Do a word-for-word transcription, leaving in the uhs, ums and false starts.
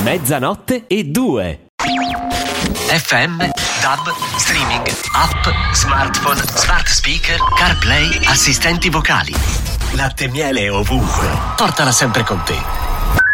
Mezzanotte e due. F M, DAB, streaming, app, smartphone, smart speaker, CarPlay, assistenti vocali. Latte e miele ovunque. Portala sempre con te.